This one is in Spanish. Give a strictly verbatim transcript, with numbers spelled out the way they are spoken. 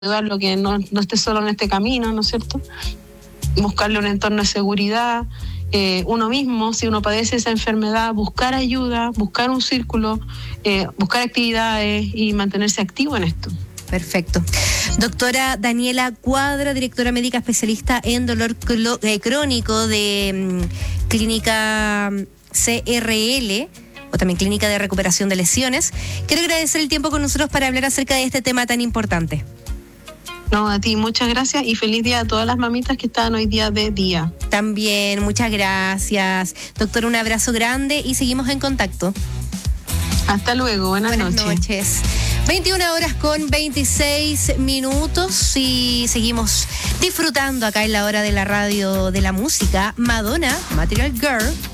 ayudarlo, que no, no esté solo en este camino, ¿no es cierto? Buscarle un entorno de seguridad, eh, uno mismo, si uno padece esa enfermedad, buscar ayuda, buscar un círculo, eh, buscar actividades y mantenerse activo en esto. Perfecto. Doctora Daniela Cuadra, directora médica especialista en dolor clo- eh, crónico de mm, Clínica C R L, o también Clínica de Recuperación de Lesiones. Quiero agradecer el tiempo con nosotros para hablar acerca de este tema tan importante. No, a ti, muchas gracias y feliz día a todas las mamitas que están hoy día de día. También, muchas gracias. Doctor, un abrazo grande y seguimos en contacto. Hasta luego, buenas, Buenas noches. noches. veintiuna horas con veintiséis minutos y seguimos disfrutando acá en la hora de la radio de la música. Madonna, Material Girl.